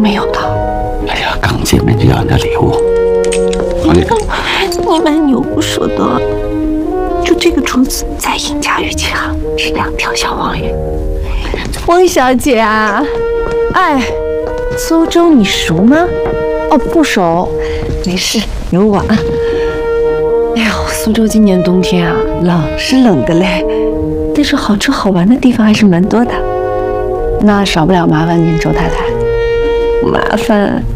没有的。 哎呀，刚见面就要人家礼物， 你们牛不舍得，就这个竹子在尹家玉器行是2条小王鱼。 汪小姐啊，哎，苏州你熟吗？哦，不熟，没事，有我啊。哎呦，苏州今年冬天啊，冷是冷的嘞，但是好吃好玩的地方还是蛮多的。那少不了麻烦您周太太。麻烦。